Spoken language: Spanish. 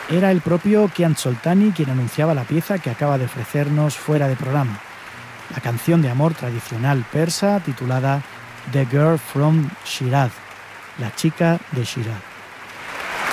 Era el propio Kian Soltani quien anunciaba la pieza que acaba de ofrecernos fuera de programa, la canción de amor tradicional persa titulada The Girl from Shiraz, la chica de Shiraz.